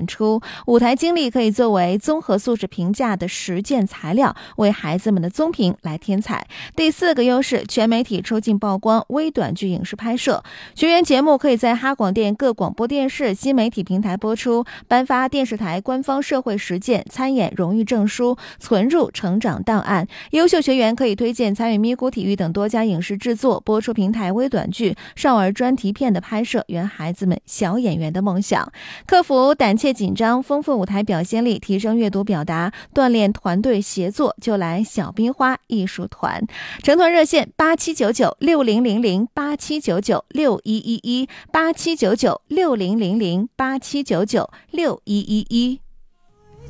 出。舞台经历可以作为综合素质评价的实践材料，为孩子们的综评来添彩。第4个优势，全媒体出镜曝光微短剧影视拍摄。学员节目可以在哈广电各广播电视新媒体平台播出，颁发电视台官方社会实践参演荣誉证书，存入成长档案。优秀学员可以推荐参与咪咕体育等多家影视制作、播出平台微短剧、少儿专题片的拍摄，圆孩子们小演员的梦想。克服胆怯紧张，丰富舞台表现力，提升阅读表达，锻炼团队协作，就来小冰花艺术团。成团热线87996000879961118799600087996111。